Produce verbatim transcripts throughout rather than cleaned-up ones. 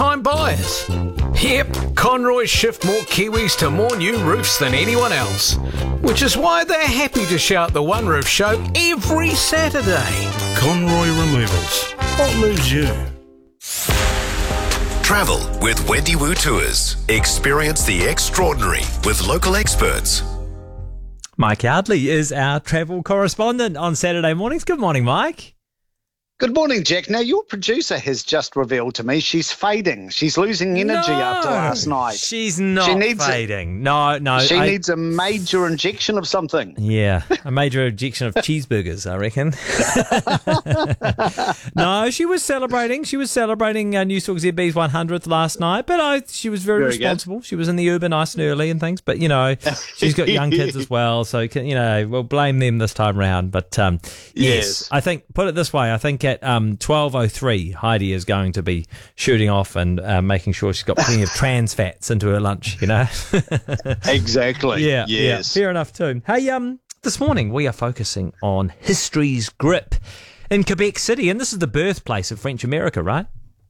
first-time buyers. Yep, Conroy shift more Kiwis to more new roofs than anyone else, which is why they're happy to shout the One Roof Show every Saturday. Conroy Removals. What moves you? Travel with Wendy Wu Tours. Experience the extraordinary with local experts. Mike Yardley is our travel correspondent on Saturday mornings. Good morning, Mike. Good morning, Jack. Now, your producer has just revealed to me she's fading. She's losing energy No, after last night. She's not She needs a- fading. no, no. She I- needs a major injection of something. Yeah, a major injection of cheeseburgers, I reckon. No, she was celebrating. She was celebrating uh, Newstalk Z B's one hundredth last night, but I, she was very, Very good. responsible. She was in the Uber nice and early and things, but, you know, she's got young kids as well, so, you know, we'll blame them this time round. But, um, yes, Yes. I think, put it this way, I think at um, twelve oh three, Heidi is going to be shooting off and uh, making sure she's got plenty of trans fats into her lunch, you know? Exactly. Yeah, Yes. yeah, fair enough too. Hey, um, this morning we are focusing on history's grip in Quebec City, and this is the birthplace of French America, right?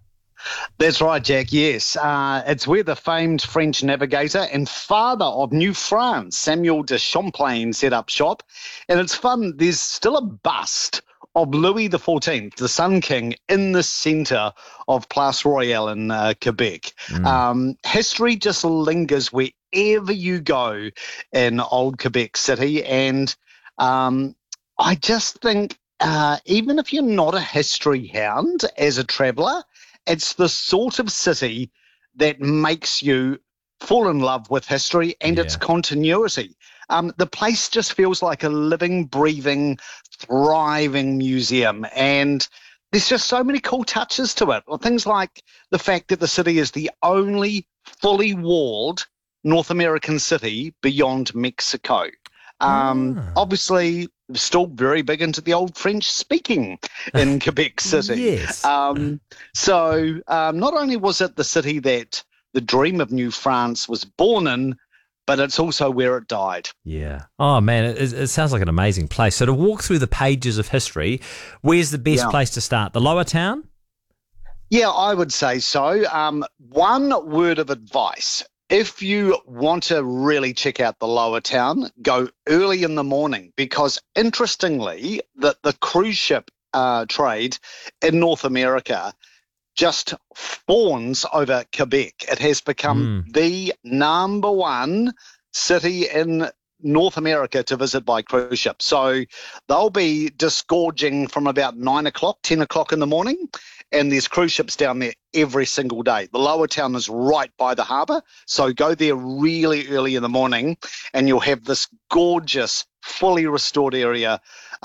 That's right, Jack. Yes. Uh, it's where the famed French navigator and father of New France, Samuel de Champlain, set up shop. And it's fun. There's still a bust of Louis the fourteenth, the Sun King, in the centre of Place Royale in uh, Quebec. Mm. Um, history just lingers wherever you go in old Quebec City. And um, I just think uh, even if you're not a history hound as a traveller, it's the sort of city that makes you fall in love with history and its Yeah. continuity. Um, the place just feels like a living, breathing, thriving museum. And there's just so many cool touches to it. Well, things like the fact that the city is the only fully walled North American city beyond Mexico. Um, Ah. Obviously, still very big into the old French speaking in Quebec City. Yes. Um, so um, not only was it the city that the dream of New France was born in, but it's also where it died. Yeah. Oh, man, it, it sounds like an amazing place. So to walk through the pages of history, where's the best Yeah. place to start? The Lower Town? Yeah, I would say so. Um, one word of advice. If you want to really check out the Lower Town, go early in the morning because, interestingly, the, the cruise ship uh, trade in North America just fawns over Quebec. It has become Mm. the number one city in North America to visit by cruise ship. So they'll be disgorging from about nine o'clock, ten o'clock in the morning, and there's cruise ships down there every single day. The Lower Town is right by the harbour, so go there really early in the morning and you'll have this gorgeous, fully restored area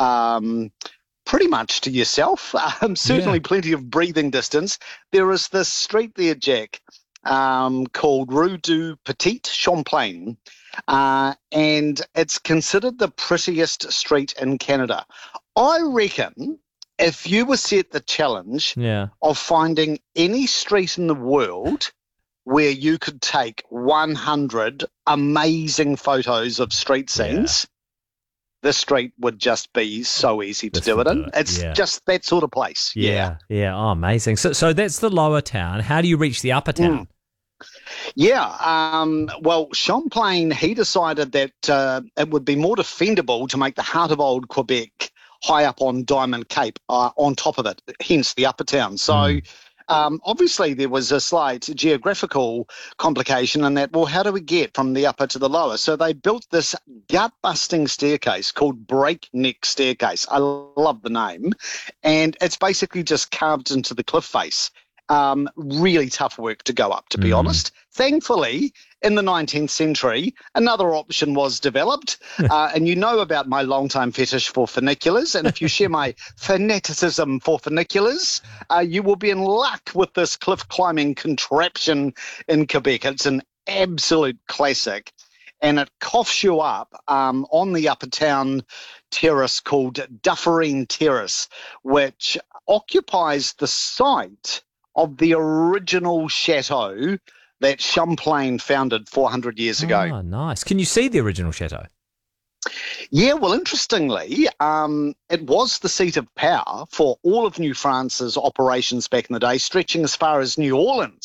um, pretty much to yourself. Um, certainly Yeah. plenty of breathing distance. There is this street there, Jack, um, called Rue du Petit Champlain, uh, and it's considered the prettiest street in Canada. I reckon if you were set the challenge Yeah. of finding any street in the world where you could take one hundred amazing photos of street scenes, this street would just be so easy to This do would it do in. it, It's yeah. just that sort of place. Yeah. Yeah. Oh, amazing. So, so that's the Lower Town. How do you reach the Upper Town? Yeah. Um, well, Champlain, he decided that uh, it would be more defendable to make the heart of old Quebec high up on Diamond Cape uh, on top of it, hence the Upper Town. So Mm. um, obviously there was a slight geographical complication in that, well, how do we get from the upper to the lower? So they built this gut-busting staircase called Breakneck Staircase. I love the name. And it's basically just carved into the cliff face. Um, really tough work to go up, to be Mm. honest. Thankfully, in the nineteenth century, another option was developed. uh, and you know about my long-time fetish for funiculars. And if you share my fanaticism for funiculars, uh, you will be in luck with this cliff-climbing contraption in Quebec. It's an absolute classic. And it coughs you up um, on the Upper Town terrace called Dufferin Terrace, which occupies the site of the original chateau that Champlain founded four hundred years ago. Oh, nice. Can you see the original chateau? Yeah, well, interestingly, um, it was the seat of power for all of New France's operations back in the day, stretching as far as New Orleans.